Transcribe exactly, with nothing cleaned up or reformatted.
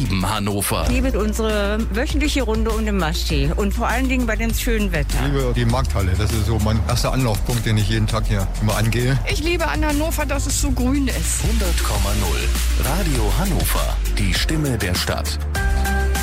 lieben Hannover. Ich liebe unsere wöchentliche Runde um den Maschsee und vor allen Dingen bei dem schönen Wetter. Ich liebe die Markthalle. Das ist so mein erster Anlaufpunkt, den ich jeden Tag hier immer angehe. Ich liebe an Hannover, dass es so grün ist. hundert Komma null Radio Hannover. Die Stimme der Stadt.